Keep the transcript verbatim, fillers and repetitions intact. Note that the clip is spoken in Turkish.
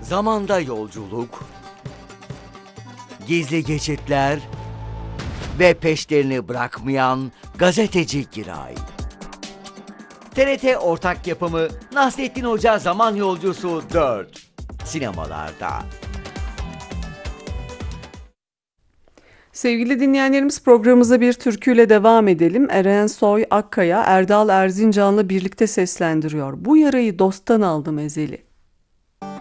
Zamanda yolculuk, gizli geçitler ve peşlerini bırakmayan gazeteci Giray. T R T ortak yapımı Nasrettin Hoca Zaman Yolcusu dört sinemalarda. Sevgili dinleyenlerimiz, programımıza bir türküyle devam edelim. Eren Soy Akkaya, Erdal Erzincan'la birlikte seslendiriyor. Bu yarayı dosttan aldım ezeli.